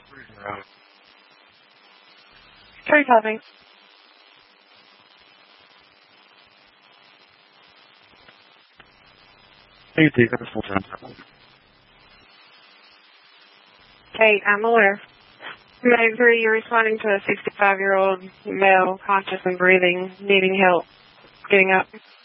Three toppings. Hey, Deacon, it's full-time. Hey, I'm aware. May 3, you're responding to a 65-year-old male, conscious and breathing, needing help getting up.